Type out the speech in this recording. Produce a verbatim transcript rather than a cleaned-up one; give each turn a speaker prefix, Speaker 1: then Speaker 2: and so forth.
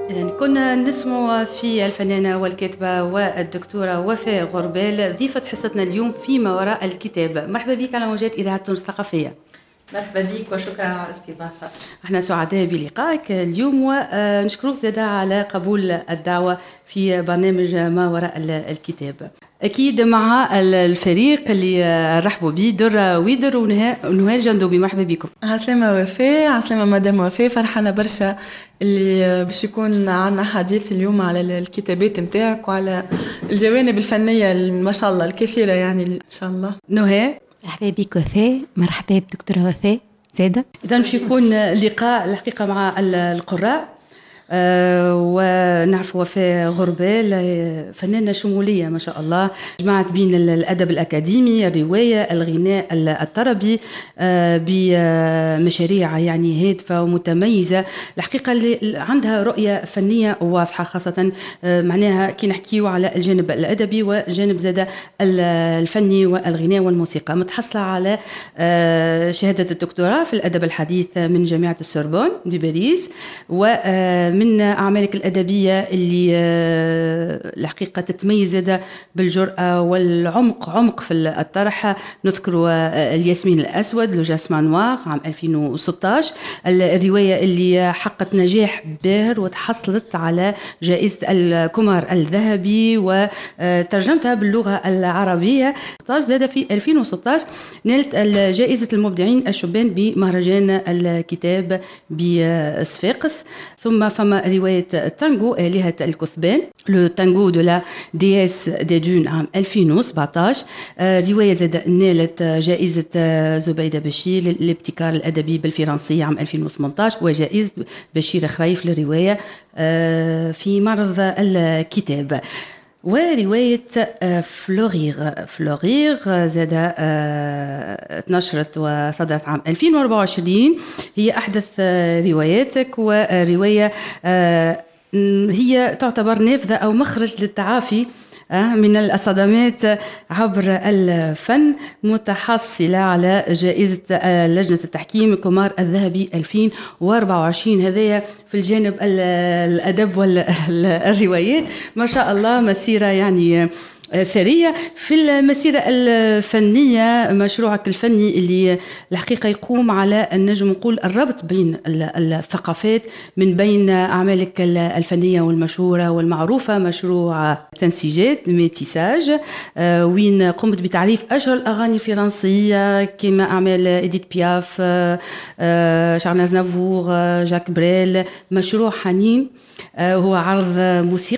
Speaker 1: إذن كنا نسمع في الفنانة والكاتبة والدكتورة وفاء غربال ضيفة حصتنا اليوم فيما وراء الكتاب. مرحبا بك على موجات إذاعة تونس الثقافية.
Speaker 2: مرحبا بك وشكرا على الاستضافة.
Speaker 1: احنا سعداء بلقائك اليوم ونشكرك زادا على قبول الدعوة في برنامج ما وراء الكتاب. أكيد مع الفريق اللي رحبوا به درة ويدر ونهال جندوبي. مرحبا بكم.
Speaker 3: عسلامة وفاء، عسلامة مدام وفاء، فرحانة برشا اللي باش يكون عنا حديث اليوم على الكتابات متاعك وعلى الجوانب الفنية ما شاء الله الكثيرة يعني إن شاء الله.
Speaker 1: نهال
Speaker 4: مرحبا بك وفاء. مرحبا بدكتورة وفاء زادة.
Speaker 1: إذا باش يكون لقاء الحقيقة مع القراء. أه ونعرف وفاء غربال فنانة شمولية ما شاء الله، جمعت بين الأدب الأكاديمي، الرواية، الغناء الطربي أه بمشاريع يعني هادفة ومتميزة. الحقيقة اللي عندها رؤية فنية واضحة، خاصة أه معناها كي نحكيو على الجانب الأدبي وجانب زادة الفني والغناء والموسيقى. متحصلة على أه شهادة الدكتوراه في الأدب الحديث من جامعة السوربون بباريس، و من أعمالك الأدبية اللي الحقيقة تتميز بالجرأة والعمق، عمق في الطرح. نذكر الياسمين الأسود لو جاسمان نوار عام ألفين وستة عشر، الرواية اللي حققت نجاح باهر وتحصلت على جائزة الكمار الذهبي وترجمتها باللغة العربية. زاد في ألفين وستة عشر نالت جائزة المبدعين الشبان بمهرجان الكتاب بصفاقس. ثم فما رواية تانغو آلهة الكثبان، لو تانغو دو لا ديس دي دون عام ألفين وسبعة عشر، رواية زاد نالت جائزة زبيدة بشير للابتكار الأدبي بالفرنسية عام ألفين وثمانية عشر، وجائزة بشير خريف للرواية في معرض الكتاب. ورواية فلوريغ فلوريغ زاد اتنشرت وصدرت عام ألفين وأربعة وعشرين، هي أحدث رواياتك، ورواية هي تعتبر نافذة أو مخرج للتعافي من الصدمات عبر الفن، متحصلة على جائزة لجنة التحكيم كمار الذهبي ألفين وأربعة وعشرين. هذايا في الجانب الأدب والروايات ما شاء الله مسيرة يعني ثرية. في المسيرة الفنية مشروعك الفني اللي الحقيقة يقوم على النجم نقول الربط بين الثقافات من بين أعمالك الفنية والمشهورة والمعروفة، مشروع تنسيجات ميتيساج وين قمت بتعريف أشهر الأغاني الفرنسية كما أعمال إديت بياف، شارل أزنافور، جاك بريل. مشروع حنين هو عرض موسيقى